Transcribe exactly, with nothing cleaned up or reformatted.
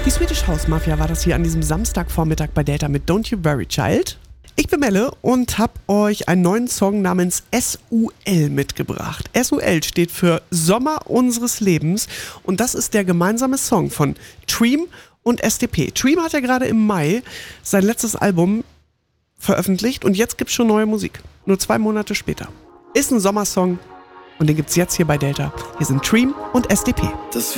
Die Swedish House Mafia war das hier an diesem Samstagvormittag bei Delta mit Don't You Worry Child. Ich bin Melle und habe euch einen neuen Song namens S U L mitgebracht. S U L steht für Sommer unseres Lebens und das ist der gemeinsame Song von Treem und S T P. Treem hat ja gerade im Mai sein letztes Album veröffentlicht und jetzt gibt's schon neue Musik. Nur zwei Monate später. Ist ein Sommersong und den gibt's jetzt hier bei Delta. Hier sind Treem und S T P. Das